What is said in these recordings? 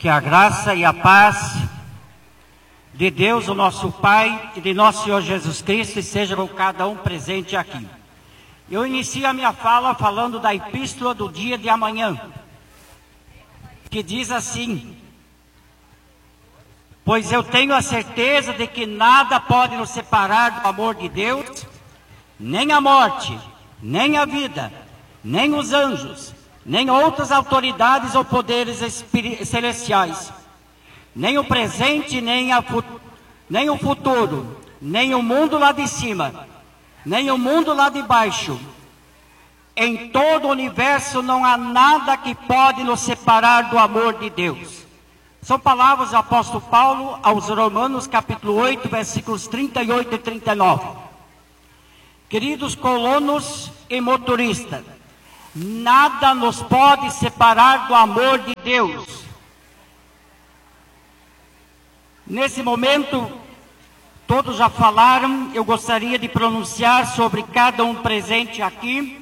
Que a graça e a paz de Deus, o nosso Pai, e de nosso Senhor Jesus Cristo, esteja com cada um presente aqui. Eu inicio a minha fala falando da epístola do dia de amanhã, que diz assim: pois eu tenho a certeza de que nada pode nos separar do amor de Deus, nem a morte, nem a vida, nem os anjos, nem outras autoridades ou poderes celestiais, nem o presente, nem o futuro, nem o mundo lá de cima, nem o mundo lá de baixo. Em todo o universo não há nada que pode nos separar do amor de Deus. São palavras do apóstolo Paulo aos Romanos, capítulo 8, versículos 38 e 39. Queridos colonos e motoristas, nada nos pode separar do amor de Deus. Nesse momento, todos já falaram, eu gostaria de pronunciar sobre cada um presente aqui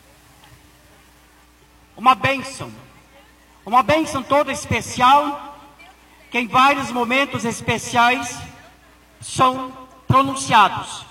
uma bênção toda especial, que em vários momentos especiais são pronunciados.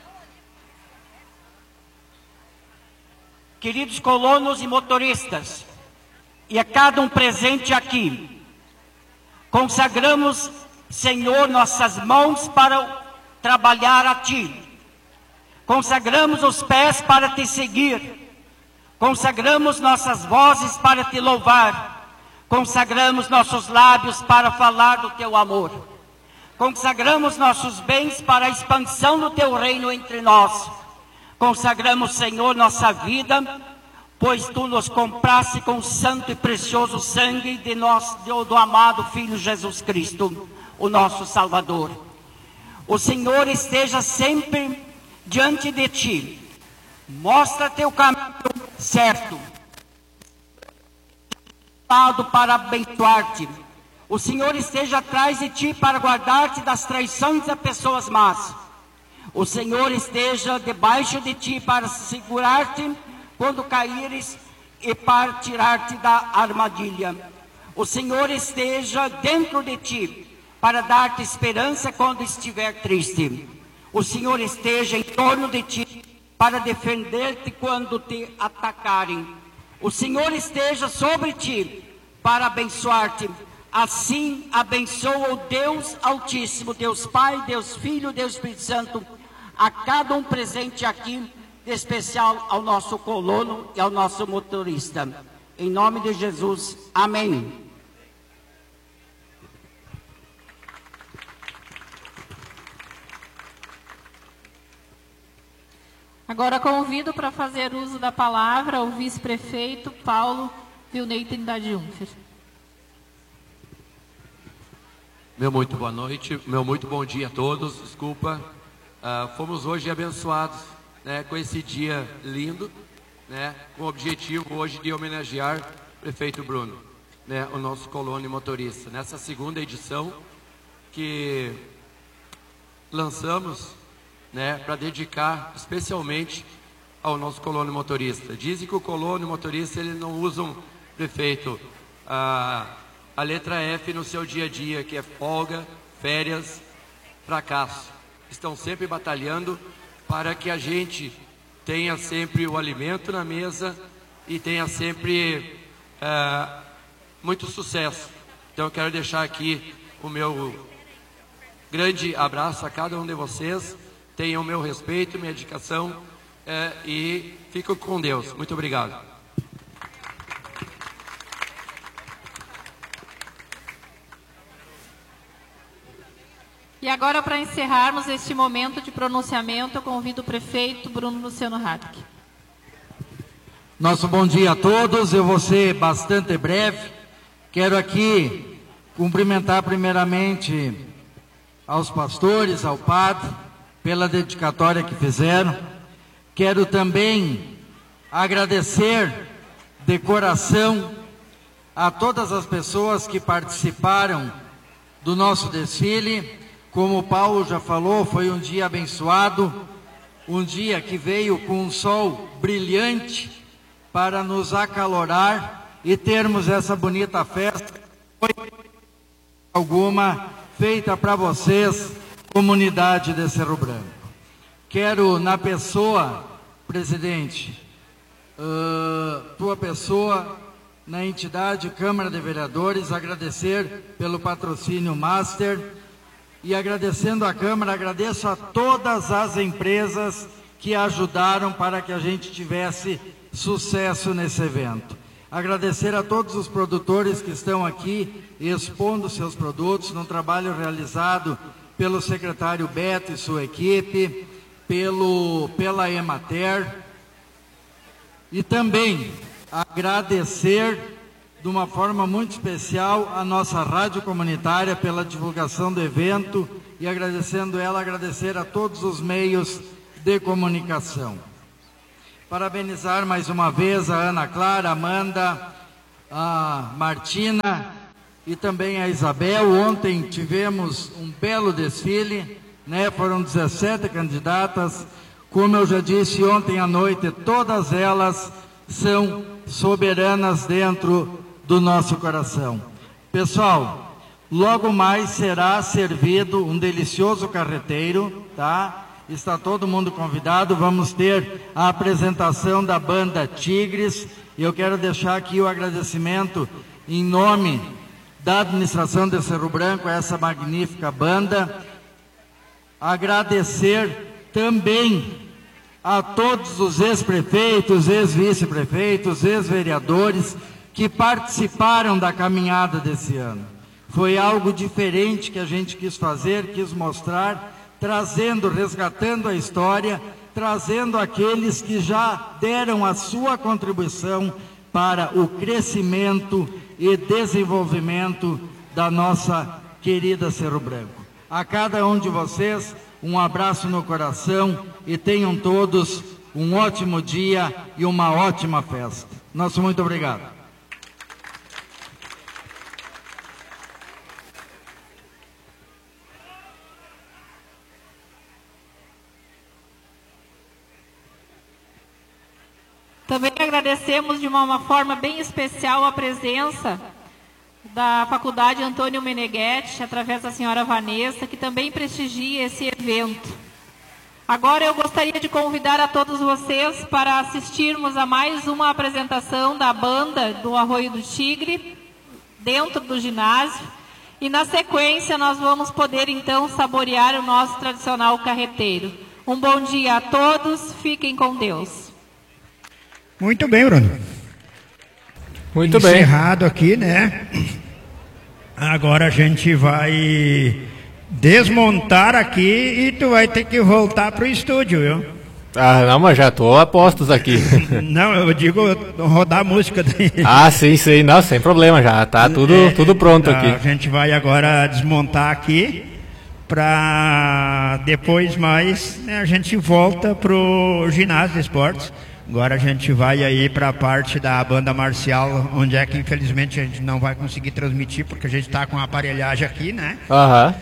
Queridos colonos e motoristas, e a cada um presente aqui, consagramos, Senhor, nossas mãos para trabalhar a Ti. Consagramos os pés para Te seguir. Consagramos nossas vozes para Te louvar. Consagramos nossos lábios para falar do Teu amor. Consagramos nossos bens para a expansão do Teu reino entre nós. Consagramos, Senhor, nossa vida, pois Tu nos compraste com o santo e precioso sangue do amado Filho Jesus Cristo, o nosso Salvador. O Senhor esteja sempre diante de Ti. Mostra Teu caminho certo, para abençoar-te. O Senhor esteja atrás de Ti para guardar-te das traições das pessoas más. O Senhor esteja debaixo de Ti para segurar-te quando caíres e para tirar-te da armadilha. O Senhor esteja dentro de Ti para dar-te esperança quando estiver triste. O Senhor esteja em torno de Ti para defender-te quando te atacarem. O Senhor esteja sobre Ti para abençoar-te. Assim abençoa o Deus Altíssimo, Deus Pai, Deus Filho, Deus Espírito Santo, a cada um presente aqui, de especial ao nosso colono e ao nosso motorista. Em nome de Jesus, amém. Agora convido para fazer uso da palavra o vice-prefeito Paulo Vilney Trindade Unfer. Meu muito boa noite, meu muito bom dia a todos. Desculpa, fomos hoje abençoados, né, com esse dia lindo, né, com o objetivo hoje de homenagear o prefeito Bruno, né, o nosso colono e motorista. Nessa segunda edição que lançamos, né, para dedicar especialmente ao nosso colono e motorista. Dizem que o colono e motorista ele não usam, prefeito, a letra F no seu dia a dia, que é folga, férias, fracasso. Estão sempre batalhando para que a gente tenha sempre o alimento na mesa e tenha sempre muito sucesso. Então eu quero deixar aqui o meu grande abraço a cada um de vocês. Tenham o meu respeito, minha dedicação e fico com Deus. Muito obrigado. E agora, para encerrarmos este momento de pronunciamento, eu convido o prefeito Bruno Luciano Radke. Nosso bom dia a todos. Eu vou ser bastante breve. Quero aqui cumprimentar primeiramente aos pastores, ao padre, pela dedicatória que fizeram. Quero também agradecer de coração a todas as pessoas que participaram do nosso desfile. Como o Paulo já falou, foi um dia abençoado, um dia que veio com um sol brilhante para nos acalorar e termos essa bonita festa. Foi alguma, feita para vocês, comunidade de Cerro Branco. Quero, na pessoa, presidente, tua pessoa, na entidade Câmara de Vereadores, agradecer pelo patrocínio Master, e agradecendo a Câmara, agradeço a todas as empresas que ajudaram para que a gente tivesse sucesso nesse evento. Agradecer a todos os produtores que estão aqui expondo seus produtos, num trabalho realizado pelo secretário Beto e sua equipe, pela Emater, e também agradecer de uma forma muito especial a nossa rádio comunitária pela divulgação do evento, e agradecer a todos os meios de comunicação. Parabenizar mais uma vez a Ana Clara, a Amanda, a Martina e também a Isabel. Ontem tivemos um belo desfile, né? Foram 17 candidatas. Como eu já disse ontem à noite, todas elas são soberanas dentro do nosso coração. Pessoal, logo mais será servido um delicioso carreteiro, tá? Está todo mundo convidado. Vamos ter a apresentação da banda Tigres. E eu quero deixar aqui o agradecimento em nome da administração de Cerro Branco a essa magnífica banda. Agradecer também a todos os ex-prefeitos, ex-vice-prefeitos, ex-vereadores que participaram da caminhada desse ano. Foi algo diferente que a gente quis fazer, quis mostrar, resgatando a história, trazendo aqueles que já deram a sua contribuição para o crescimento e desenvolvimento da nossa querida Cerro Branco. A cada um de vocês, um abraço no coração e tenham todos um ótimo dia e uma ótima festa. Nosso muito obrigado. Também agradecemos de uma forma bem especial a presença da Faculdade Antônio Meneghetti, através da senhora Vanessa, que também prestigia esse evento. Agora eu gostaria de convidar a todos vocês para assistirmos a mais uma apresentação da banda do Arroio do Tigre, dentro do ginásio, e na sequência nós vamos poder então saborear o nosso tradicional carreteiro. Um bom dia a todos, fiquem com Deus. Muito bem, Bruno. Muito bem. Encerrado aqui, né? Agora a gente vai desmontar aqui e tu vai ter que voltar pro estúdio, viu? Ah, não, mas já tô a postos aqui. Não, eu digo rodar a música daí. Ah, sim, não, sem problema, já tá tudo pronto aqui. A gente vai agora desmontar aqui para depois mais, né, a gente volta pro ginásio de esportes. Agora a gente vai aí para a parte da banda marcial, onde é que infelizmente a gente não vai conseguir transmitir, porque a gente está com a aparelhagem aqui, né? Aham.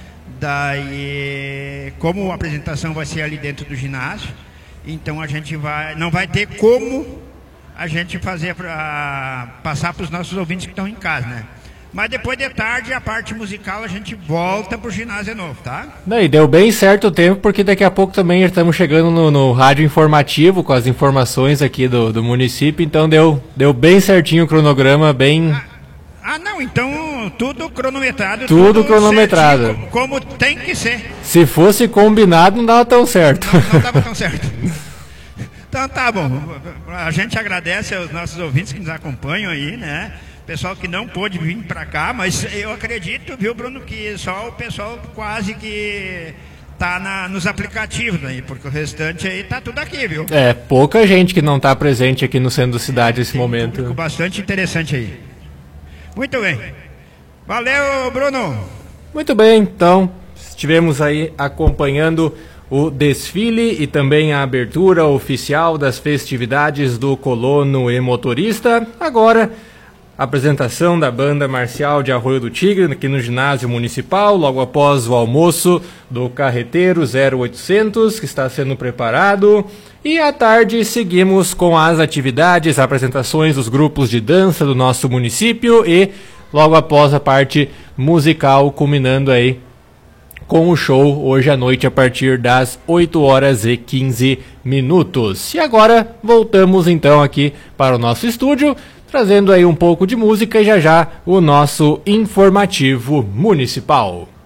Daí, como a apresentação vai ser ali dentro do ginásio, então a gente não vai ter como a gente fazer para passar para os nossos ouvintes que estão em casa, né? Mas depois de tarde, a parte musical, a gente volta pro ginásio novo, tá? Não, e deu bem certo o tempo, porque daqui a pouco também estamos chegando no rádio informativo, com as informações aqui do município, então deu bem certinho o cronograma, bem... Não, então tudo cronometrado. Tudo cronometrado. Certinho, como tem que ser. Se fosse combinado, não dava tão certo. Não dava tão certo. Então tá bom, a gente agradece aos nossos ouvintes que nos acompanham aí, né? Pessoal que não pôde vir para cá, mas eu acredito, viu, Bruno, que só o pessoal quase que tá nos aplicativos aí, porque o restante aí tá tudo aqui, viu? É, pouca gente que não tá presente aqui no centro da cidade nesse momento. Um bastante interessante aí. Muito bem. Valeu, Bruno. Muito bem, então, estivemos aí acompanhando o desfile e também a abertura oficial das festividades do Colono e Motorista. Agora, apresentação da banda marcial de Arroio do Tigre aqui no ginásio municipal, logo após o almoço do carreteiro 0800, que está sendo preparado. E à tarde seguimos com as atividades, apresentações dos grupos de dança do nosso município e logo após a parte musical, culminando aí com o show hoje à noite a partir das 8h15. E agora voltamos então aqui para o nosso estúdio, trazendo aí um pouco de música e já o nosso informativo municipal.